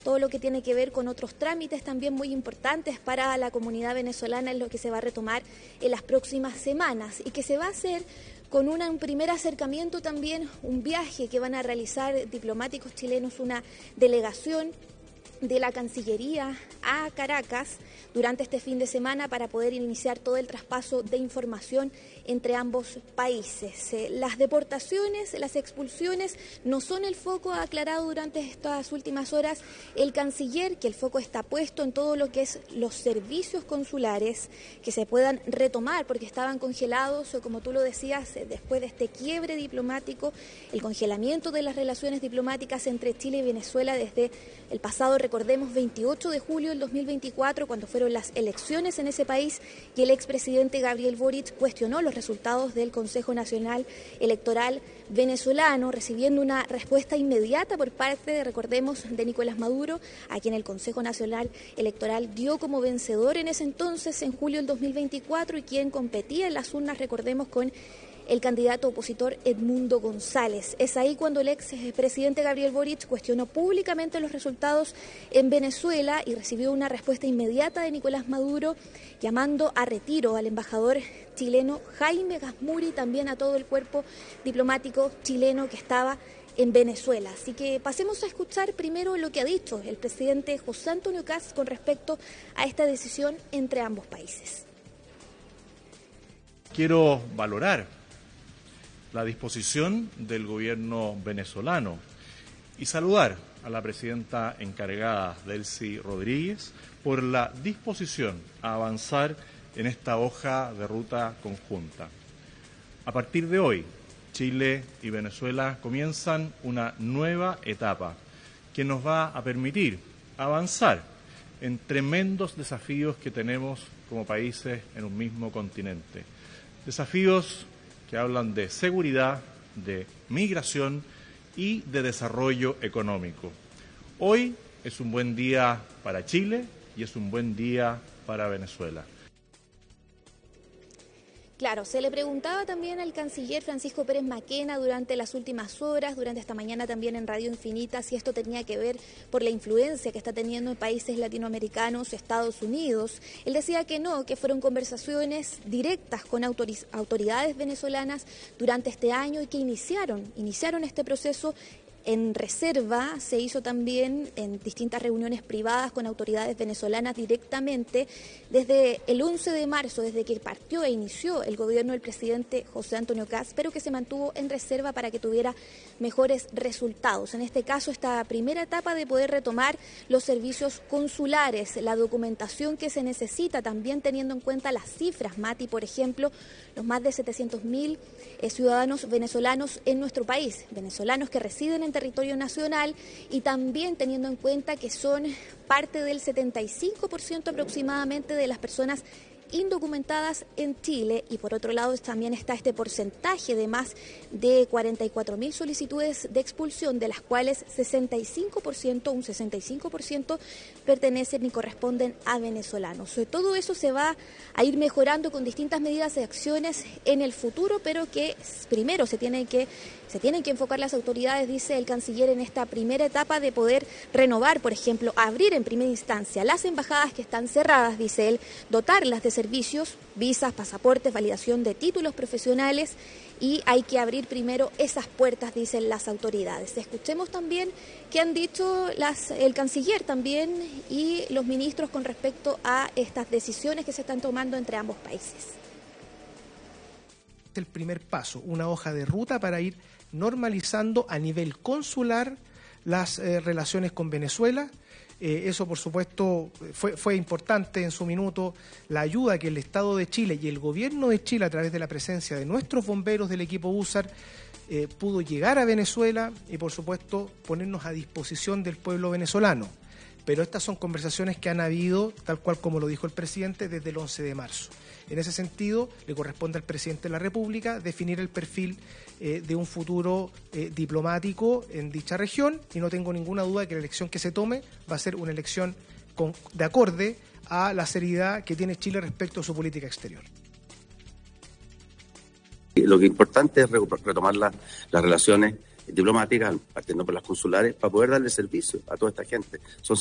todo lo que tiene que ver con otros trámites también muy importantes para la comunidad venezolana es lo que se va a retomar en las próximas semanas y que se va a hacer con un primer acercamiento también, un viaje que van a realizar diplomáticos chilenos, una delegación de la Cancillería a Caracas durante este fin de semana para poder iniciar todo el traspaso de información entre ambos países. Las deportaciones, las expulsiones no son el foco, ha aclarado durante estas últimas horas el canciller, que el foco está puesto en todo lo que es los servicios consulares que se puedan retomar porque estaban congelados, como tú lo decías, después de este quiebre diplomático, el congelamiento de las relaciones diplomáticas entre Chile y Venezuela desde el pasado, recordemos, 28 de julio del 2024, cuando fueron las elecciones en ese país y el expresidente Gabriel Boric cuestionó los resultados del Consejo Nacional Electoral venezolano, recibiendo una respuesta inmediata por parte, recordemos, de Nicolás Maduro, a quien el Consejo Nacional Electoral dio como vencedor en ese entonces, en julio del 2024, y quien competía en las urnas, recordemos, con el candidato opositor Edmundo González. Es ahí cuando el expresidente Gabriel Boric cuestionó públicamente los resultados en Venezuela y recibió una respuesta inmediata de Nicolás Maduro, llamando a retiro al embajador chileno Jaime Gazmuri y también a todo el cuerpo diplomático chileno que estaba en Venezuela. Así que pasemos a escuchar primero lo que ha dicho el presidente José Antonio Kast con respecto a esta decisión entre ambos países. Quiero valorar la disposición del gobierno venezolano y saludar a la presidenta encargada, Delcy Rodríguez, por la disposición a avanzar en esta hoja de ruta conjunta. A partir de hoy, Chile y Venezuela comienzan una nueva etapa que nos va a permitir avanzar en tremendos desafíos que tenemos como países en un mismo continente. Desafíos que hablan de seguridad, de migración y de desarrollo económico. Hoy es un buen día para Chile y es un buen día para Venezuela. Claro, se le preguntaba también al canciller Francisco Pérez Maquena durante las últimas horas, durante esta mañana también en Radio Infinita, si esto tenía que ver por la influencia que está teniendo en países latinoamericanos, Estados Unidos. Él decía que no, que fueron conversaciones directas con autoridades venezolanas durante este año y que iniciaron este proceso en reserva. Se hizo también en distintas reuniones privadas con autoridades venezolanas directamente desde el 11 de marzo, desde que partió e inició el gobierno del presidente José Antonio Kast, pero que se mantuvo en reserva para que tuviera mejores resultados. En este caso, esta primera etapa de poder retomar los servicios consulares, la documentación que se necesita, también teniendo en cuenta las cifras, Mati, por ejemplo, los más de 700.000 ciudadanos venezolanos en nuestro país, venezolanos que residen en territorio nacional y también teniendo en cuenta que son parte del 75% aproximadamente de las personas indocumentadas en Chile, y por otro lado también está este porcentaje de más de 44.000 solicitudes de expulsión, de las cuales un 65% pertenecen y corresponden a venezolanos. Todo eso se va a ir mejorando con distintas medidas y acciones en el futuro, pero que primero se tienen que enfocar las autoridades, dice el canciller, en esta primera etapa de poder renovar, por ejemplo, abrir en primera instancia las embajadas que están cerradas, dice él, dotarlas de servicios, visas, pasaportes, validación de títulos profesionales, y hay que abrir primero esas puertas, dicen las autoridades. Escuchemos también qué han dicho el canciller también y los ministros con respecto a estas decisiones que se están tomando entre ambos países. El primer paso, una hoja de ruta para ir normalizando a nivel consular las relaciones con Venezuela. Eso, por supuesto, fue importante en su minuto, la ayuda que el Estado de Chile y el Gobierno de Chile, a través de la presencia de nuestros bomberos del equipo USAR, pudo llegar a Venezuela y, por supuesto, ponernos a disposición del pueblo venezolano. Pero estas son conversaciones que han habido, tal cual como lo dijo el presidente, desde el 11 de marzo. En ese sentido, le corresponde al presidente de la República definir el perfil de un futuro diplomático en dicha región, y no tengo ninguna duda de que la elección que se tome va a ser una elección de acorde a la seriedad que tiene Chile respecto a su política exterior. Lo que es importante es retomar las relaciones diplomáticas, partiendo por las consulares, para poder darle servicio a toda esta gente. Son